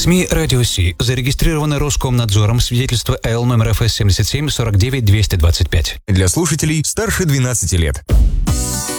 СМИ «Радио Си» зарегистрированы Роскомнадзором, свидетельство Л номер ФС 77 49 225. Для слушателей старше 12 лет.